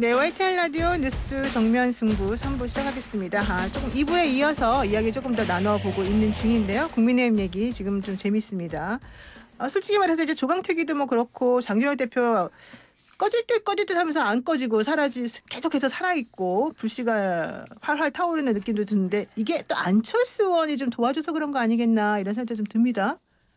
네, YTN 라디오 뉴스 정면 승부 3부 시작하겠습니다. 조금 2부에 이어서 이야기 조금 더 나눠보고 있는 중인데요. 국민의힘 얘기 지금 좀 재밌습니다. 솔직히 말해서 이제 조강특위도 뭐 그렇고 장준영 대표 꺼질 듯 하면서 안 꺼지고 계속해서 살아있고 불씨가 활활 타오르는 느낌도 드는데 이게 또 안철수 의원이 좀 도와줘서 그런 거 아니겠나 이런 생각도 좀 듭니다.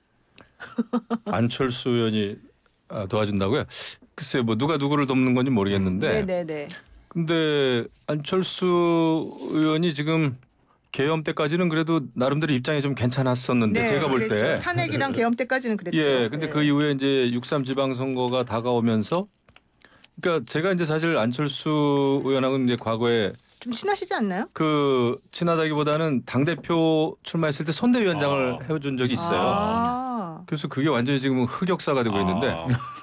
안철수 의원이 도와준다고요? 글쎄 뭐 누가 누구를 돕는 건지 모르겠는데 네네네. 근데 안철수 의원이 지금 계엄 때까지는 그래도 나름대로 입장이 좀 괜찮았었는데 네, 제가 볼 때 그랬죠. 탄핵이랑 계엄 때까지는 그랬죠. 예, 근데 네. 그 이후에 이제 6.3 지방선거가 다가오면서 그러니까 제가 이제 사실 안철수 의원하고 이제 과거에 좀 친하시지 않나요? 그 친하다기보다는 당대표 출마했을 때 선대위원장을 해준 적이 있어요. 그래서 그게 완전히 지금 흑역사가 되고 있는데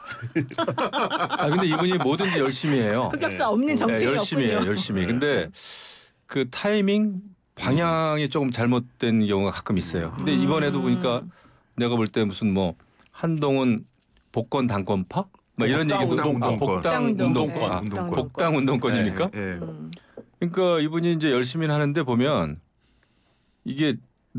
근데 이분이 뭐든지 열심히 해요. 흑역사 없는 정치인이 열심히 해요. 없군요. 열심히. 근데 그 타이밍 방향이 조금 잘못된 경우가 가끔 있어요. 근데 이번에도 보니까 내가 볼 때 무슨 뭐 한동훈 복권 당권파 뭐 이런 얘기도 복당 운동권 복당 운동권입니까? 그러니까 이분이 이제 열심히 하는데 보면 이게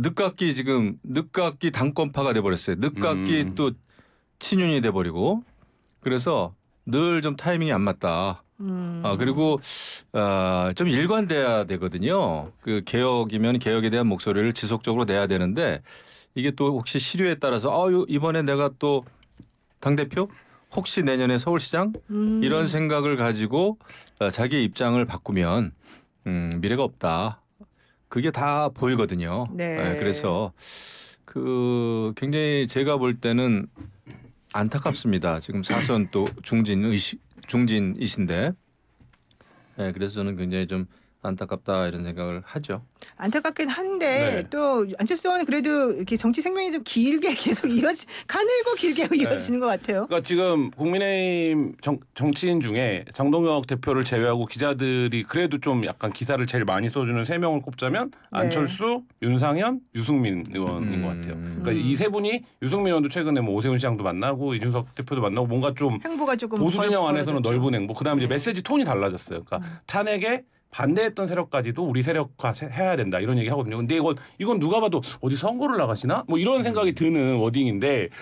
늦깎이 당권파가 돼버렸어요. 늦깎이 또 친윤이 돼버리고 그래서 늘 좀 타이밍이 안 맞다. 그리고 좀 일관돼야 되거든요. 그 개혁이면 개혁에 대한 목소리를 지속적으로 내야 되는데 이게 또 혹시 시류에 따라서 이번에 내가 또 당대표 혹시 내년에 서울시장 이런 생각을 가지고 자기의 입장을 바꾸면 미래가 없다. 그게 다 보이거든요. 네. 그래서 그 굉장히 제가 볼 때는 안타깝습니다. 지금 사선 또 중진이신데 그래서 저는 굉장히 좀 안타깝다 이런 생각을 하죠. 안타깝긴 한데 또 안철수 의원은 그래도 이렇게 정치 생명이 좀 길게 계속 가늘고 길게 이어지는 것 같아요. 그러니까 지금 국민의힘 정치인 중에 장동혁 대표를 제외하고 기자들이 그래도 좀 약간 기사를 제일 많이 써주는 3명을 꼽자면 안철수, 윤상현, 유승민 의원인 것 같아요. 그러니까 이 세 분이 유승민 의원도 최근에 뭐 오세훈 시장도 만나고 이준석 대표도 만나고 뭔가 좀 행보가 조금 보수 진영 안에서는 넓은 행보. 그다음에 이제 네. 메시지 톤이 달라졌어요. 그러니까 탄핵에 반대했던 세력까지도 우리 세력화 해야 된다 이런 얘기 하거든요. 근데 이건 누가 봐도 어디 선거를 나가시나? 뭐 이런 생각이 드는 워딩인데